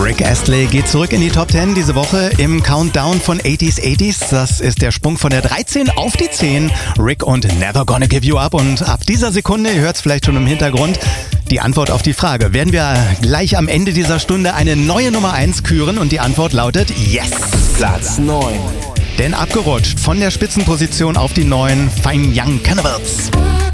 Rick Astley geht zurück in die Top 10 diese Woche im Countdown von 80s. Das ist der Sprung von der 13 auf die 10. Rick und Never Gonna Give You Up. Und ab dieser Sekunde, ihr hört es vielleicht schon im Hintergrund, die Antwort auf die Frage. Werden wir gleich am Ende dieser Stunde eine neue Nummer 1 küren? Und die Antwort lautet Yes. Platz 9. Denn abgerutscht von der Spitzenposition auf die 9, Fine Young Cannibals.